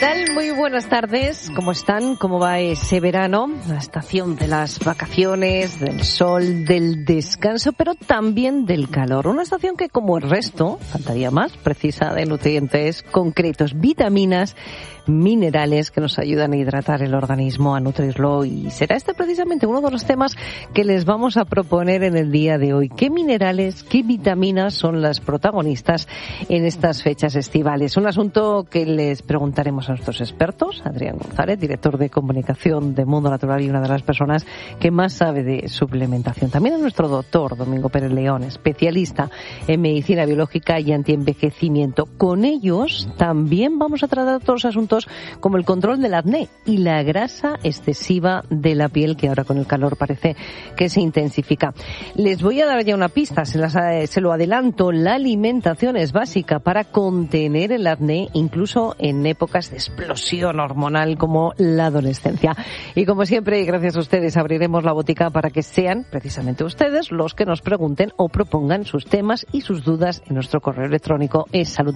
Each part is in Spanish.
tal? Muy buenas tardes. ¿Cómo están? ¿Cómo va ese verano? La estación de las vacaciones, del sol, del descanso, pero también del calor. Una estación que, como el resto, faltaría más, precisa de nutrientes concretos, vitaminas, minerales que nos ayudan a hidratar el organismo, a nutrirlo, y será este precisamente uno de los temas que les vamos a proponer en el día de hoy. ¿Qué minerales, qué vitaminas son las protagonistas en estas fechas estivales? Un asunto que les preguntaremos a nuestros expertos. Adrián González, director de comunicación de Mundo Natural y una de las personas que más sabe de suplementación. También a nuestro doctor Domingo Pérez León, especialista en medicina biológica y antienvejecimiento. Con ellos también vamos a tratar otros asuntos como el control del acné y la grasa excesiva de la piel, que ahora con el calor parece que se intensifica. Les voy a dar ya una pista, se lo adelanto. La alimentación es básica para contener el acné, incluso en épocas de explosión hormonal como la adolescencia. Y como siempre, gracias a ustedes, abriremos la botica para que sean precisamente ustedes los que nos pregunten o propongan sus temas y sus dudas en nuestro correo electrónico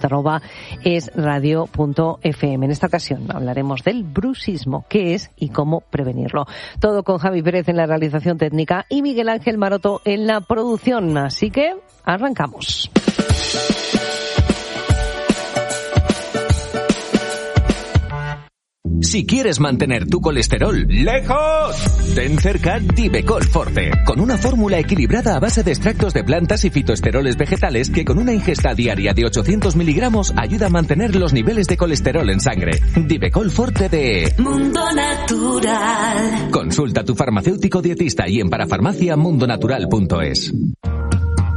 salud@esradio.fm. En esta ocasión hablaremos del bruxismo, qué es y cómo prevenirlo. Todo con Javi Pérez en la realización técnica y Miguel Ángel Maroto en la producción. Así que arrancamos. Si quieres mantener tu colesterol lejos, ten cerca Divecol Forte, con una fórmula equilibrada a base de extractos de plantas y fitoesteroles vegetales que con una ingesta diaria de 800 miligramos ayuda a mantener los niveles de colesterol en sangre. Divecol Forte de Mundo Natural. Consulta a tu farmacéutico dietista y en parafarmacia mundonatural.es.